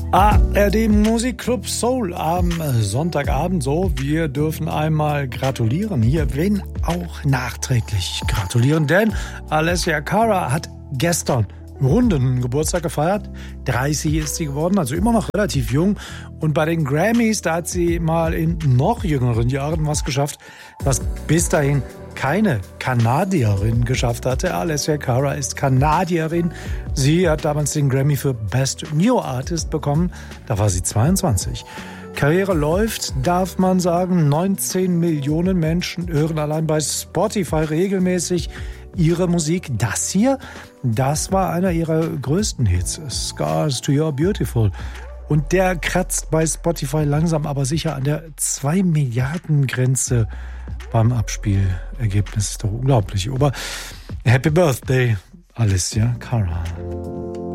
ARD Musikclub Soul am Sonntagabend. So, wir dürfen einmal gratulieren hier, wenn auch nachträglich gratulieren, denn Alessia Cara hat gestern runden Geburtstag gefeiert. 30 ist sie geworden, also immer noch relativ jung. Und bei den Grammys, da hat sie mal in noch jüngeren Jahren was geschafft, was bis dahin keine Kanadierin geschafft hatte. Alessia Cara ist Kanadierin. Sie hat damals den Grammy für Best New Artist bekommen. Da war sie 22. Karriere läuft, darf man sagen. 19 Millionen Menschen hören allein bei Spotify regelmäßig ihre Musik. Das hier, das war einer ihrer größten Hits. Scars to Your Beautiful. Und der kratzt bei Spotify langsam aber sicher an der 2 Milliarden Grenze beim Abspielergebnis. Ist doch unglaublich. Aber Happy Birthday, Alessia Cara.